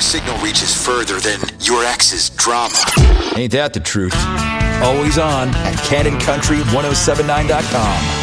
our signal reaches further than your ex's drama. Ain't that the truth? Always on at CannonCountry1079.com.